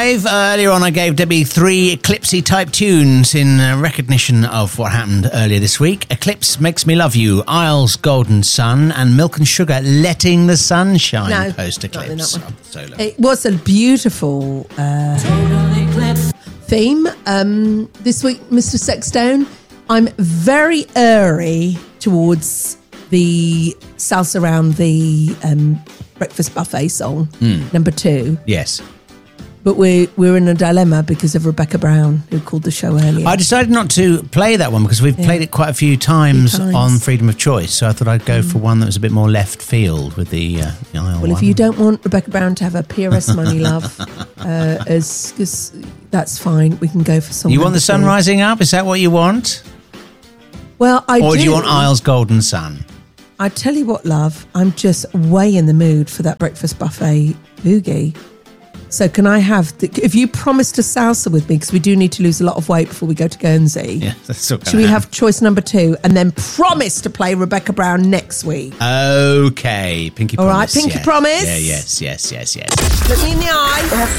5. Earlier on, I gave Debbie 3 Eclipsey-type tunes in recognition of what happened earlier this week. Eclipse Makes Me Love You, Isles Golden Sun, and Milk and Sugar Letting the Sun Shine post-eclipse. It was a beautiful theme. This week, Mr. Sexstone, I'm very airy towards the Salsa Around the Breakfast Buffet song, number 2. Yes. But we're in a dilemma because of Rebecca Brown, who called the show earlier. I decided not to play that one because we've played it quite a few times on Freedom of Choice, so I thought I'd go for one that was a bit more left field with the aisle one. If you don't want Rebecca Brown to have her PRS money, love, that's fine. We can go for something. You want the sun rising up? Is that what you want? Well, I do. Or do you want Isles Golden Sun? I tell you what, love, I'm just way in the mood for that breakfast buffet boogie. So can I have, if you promise to salsa with me, because we do need to lose a lot of weight before we go to Guernsey. Yeah, that's okay. Should we have choice number 2 and then promise to play Rebecca Brown next week? Okay, pinky promise. All right, pinky promise? Yeah, yes. Look me in the eye.